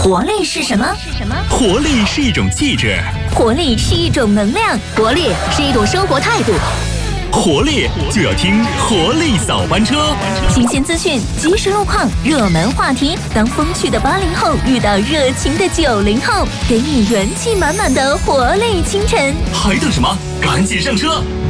活力是什么？ 活力是一种气质， 活力是一种能量， 活力是一种生活态度。 活力就要听活力早班车， 新鲜资讯、即时路况、热门话题。当风趣的80后遇到热情的90后，给你元气满满的活力清晨。 还等什么？赶紧上车！